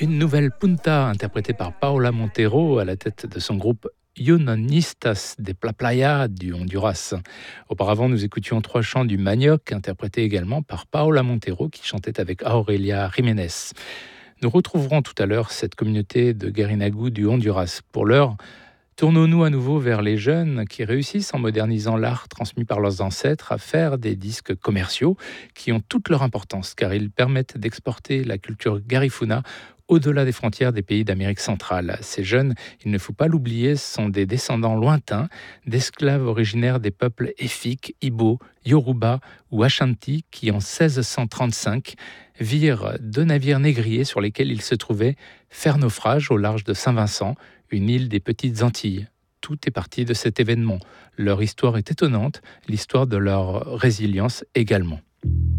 Une nouvelle punta interprétée par Paola Montero à la tête de son groupe Yononistas de la Playa du Honduras. Auparavant, nous écoutions trois chants du manioc interprétés également par Paola Montero qui chantait avec Aurelia Jiménez. Nous retrouverons tout à l'heure cette communauté de Guerinagou du Honduras. Pour l'heure, tournons-nous à nouveau vers les jeunes qui réussissent en modernisant l'art transmis par leurs ancêtres à faire des disques commerciaux qui ont toute leur importance car ils permettent d'exporter la culture garifuna au-delà des frontières des pays d'Amérique centrale. Ces jeunes, il ne faut pas l'oublier, sont des descendants lointains d'esclaves originaires des peuples Efik, Ibo, Yoruba ou Ashanti qui, en 1635, virent deux navires négriers sur lesquels ils se trouvaient faire naufrage au large de Saint-Vincent, une île des Petites Antilles. Tout est parti de cet événement. Leur histoire est étonnante, l'histoire de leur résilience également.